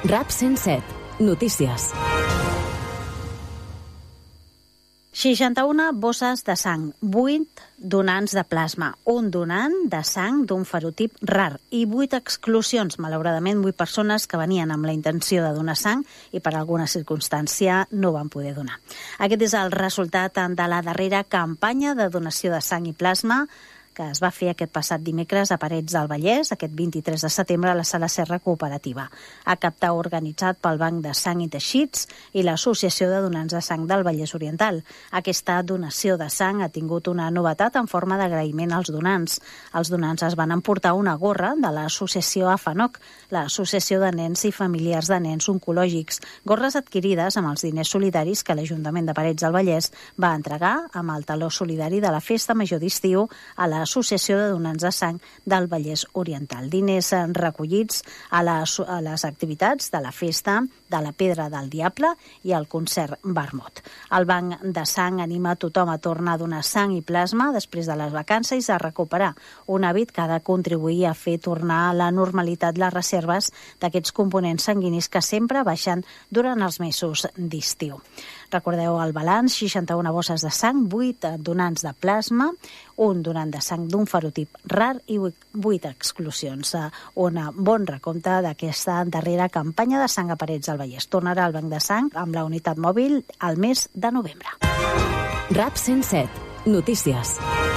RAP 107. Notícies. 61 bosses de sang, 8 donants de plasma, un donant de sang d'un ferotip rar i 8 exclusions, malauradament 8 persones que venien amb la intenció de donar sang i per alguna circumstància no van poder donar. Aquest és el resultat de la darrera campanya de donació de sang i plasma que es va fer aquest passat dimecres a Parets del Vallès, aquest 23 de setembre a la Sala Serra Cooperativa. A captar organitzat pel Banc de Sang i Teixits i l'Associació de Donants de Sang del Vallès Oriental. Aquesta donació de sang ha tingut una novetat en forma d'agraïment als donants. Els donants es van emportar una gorra de l'associació AFANOC, l'Associació de Nens i Familiars de Nens Oncològics, gorres adquirides amb els diners solidaris que l'Ajuntament de Parets del Vallès va entregar amb el taló solidari de la Festa Major d'Estiu a l'Associació de Donants de Sang del Vallès Oriental. Diners recollits a les activitats de la Festa de la Pedra del Diable i el concert Vermut. El Banc de Sang anima tothom a tornar a donar sang i plasma després de les vacances i a recuperar un hàbit que ha de contribuir a fer tornar a la normalitat les reserves d'aquests components sanguinis que sempre baixen durant els mesos d'estiu. Recordeu el balanç, 61 bosses de sang, 8 donants de plasma, un donant de sang d'un ferotip rar i 8 exclusions. Un bon recompte d'aquesta darrera campanya de sang a Parets del Vallès. Tornarà al Banc de Sang amb la unitat mòbil al mes de novembre. RAP 107. Notícies.